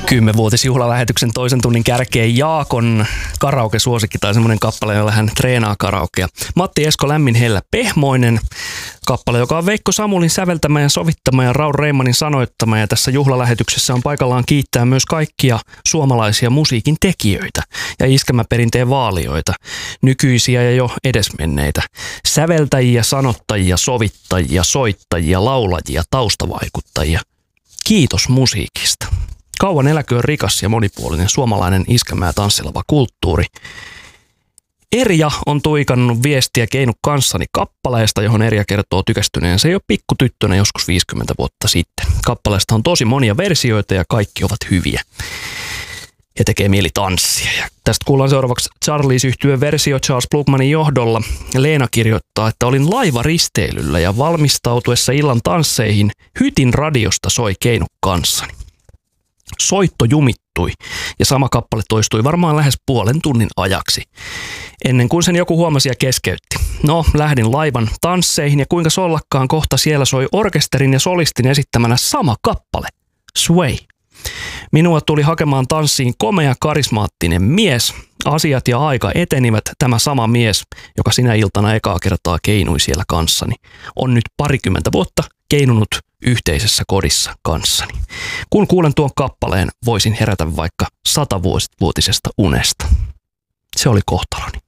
10-vuotisjuhlalähetyksen toisen tunnin kärkeen Jaakon karaoke-suosikki tai semmoinen kappale, jolla hän treenaa karaokea. Matti Esko Lämmin hellä pehmoinen kappale, joka on Veikko Samulin säveltämä ja sovittama ja Raul Reimanin sanoittama. Ja tässä juhlalähetyksessä on paikallaan kiittää myös kaikkia suomalaisia musiikin tekijöitä ja iskelmäperinteen vaalijoita, nykyisiä ja jo edesmenneitä. Säveltäjiä, sanottajia, sovittajia, soittajia, laulajia, taustavaikuttajia. Kiitos musiikista. Kauan eläköön rikas ja monipuolinen suomalainen iskelmä- ja tanssilava kulttuuri. Erja on tuikannut viestiä Keinu kanssani kappaleesta, johon Erja kertoo tykästyneensä jo pikkutyttönä joskus 50 vuotta sitten. Kappaleesta on tosi monia versioita ja kaikki ovat hyviä. Ja tekee mieli tanssia. Ja tästä kuullaan seuraavaksi Charlies-yhtyeen versio Charles Blugmanin johdolla. Leena kirjoittaa, että olin laivaristeilyllä ja valmistautuessa illan tansseihin Hytin radiosta soi Keinu kanssani. Soitto jumittui ja sama kappale toistui varmaan lähes puolen tunnin ajaksi, ennen kuin sen joku huomasi ja keskeytti. No, lähdin laivan tansseihin ja kuinka sollakkaan kohta siellä soi orkesterin ja solistin esittämänä sama kappale, Sway. Minua tuli hakemaan tanssiin komea karismaattinen mies. Asiat ja aika etenivät. Tämä sama mies, joka sinä iltana ekaa kertaa keinui siellä kanssani, on nyt 20 vuotta keinunut yhteisessä kodissa kanssani. Kun kuulen tuon kappaleen, voisin herätä vaikka 100-vuotisesta unesta. Se oli kohtaloni.